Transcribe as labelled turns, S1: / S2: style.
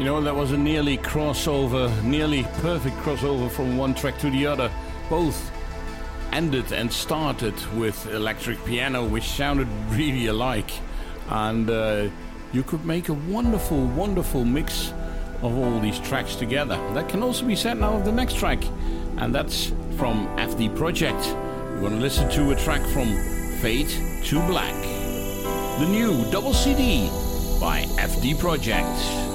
S1: You know, that was a nearly perfect crossover from one track to the other. Both ended and started with electric piano, which sounded really alike. And you could make a wonderful, wonderful mix of all these tracks together. That can also be said now of the next track. And that's from FD Project. We're going to listen to a track from Fade to Black. The new double CD by FD Project.